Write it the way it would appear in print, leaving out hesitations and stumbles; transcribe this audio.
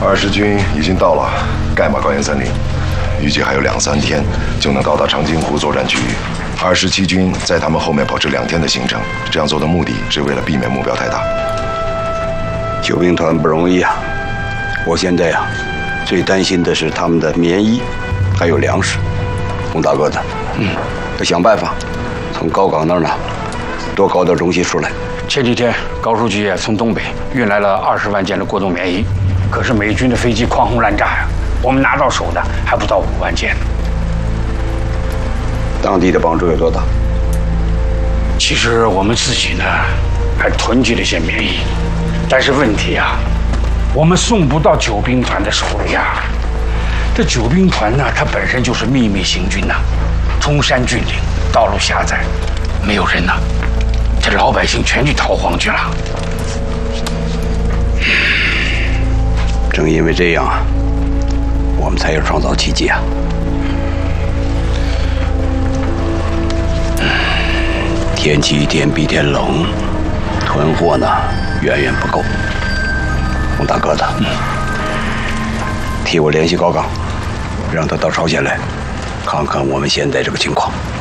20军已经到了盖玛高原森林，预计还有2、3天就能到达长津湖作战区域。27军在他们后面保持2天的行程，这样做的目的是为了避免目标太大。 救兵团不容易啊！我现在啊，最担心的是他们的棉衣，还有粮食。洪大个子，要想办法从高岗那儿呢多搞点东西出来。 前几天高书记也从东北运来了20万件的过冬棉衣，可是美军的飞机狂轰滥炸呀，我们拿到手的还不到5万件。 当地的帮助有多大？ 其实我们自己呢，还囤积了些棉衣，但是问题啊，我们送不到救兵团的手里呀。这救兵团呢，它本身就是秘密行军呐，崇山峻岭，道路狭窄，没有人呐，这老百姓全去逃荒去了。 正因为这样啊，我们才要创造奇迹啊！天气一天比一天冷，囤货呢远远不够。洪大个子，替我联系高岗，让他到朝鲜来，看看我们现在这个情况。